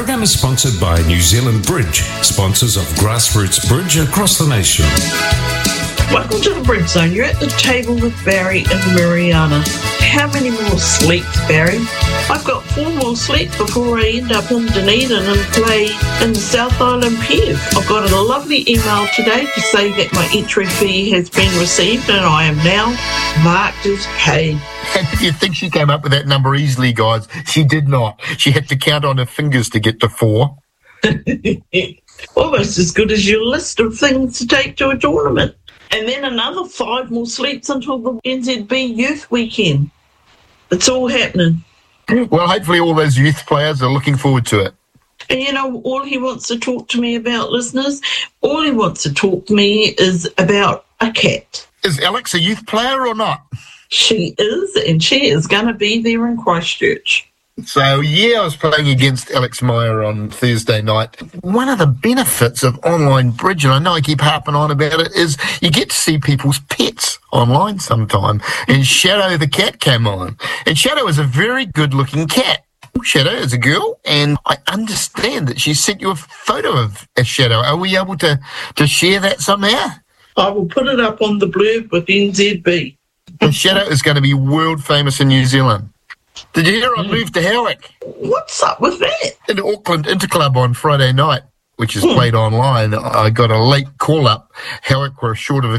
program is sponsored by New Zealand Bridge, sponsors of grassroots bridge across the nation. Welcome to the Bridge Zone. You're at the table with Barry and Mariana. How many more sleeps, Barry? I've got 4 more sleeps before I end up in Dunedin and play in the South Island Piers. I've got a lovely email today to say that my entry fee has been received and I am now marked as paid. And if you think she came up with that number easily, guys, she did not. She had to count on her fingers to get to 4. Almost as good as your list of things to take to a tournament. And then another 5 more sleeps until the NZB Youth Weekend. It's all happening. Well, hopefully all those youth players are looking forward to it. And you know, all he wants to talk to me about, listeners, all he wants to talk to me is about a cat. Is Alex a youth player or not? She is, and she is going to be there in Christchurch. So, yeah, I was playing against Alex Meyer on Thursday night. One of the benefits of online bridge, and I know I keep harping on about it, is you get to see people's pets online sometime. And Shadow the cat came on. And Shadow is a very good-looking cat. Shadow is a girl, and I understand that she sent you a photo of a Shadow. Are we able to share that somehow? I will put it up on the blurb with NZB. And Shadow is going to be world famous in New Zealand. Did you hear I moved to Howick? What's up with that? In the Auckland Interclub on Friday night, which is played online. I got a late call-up. Howick were short of a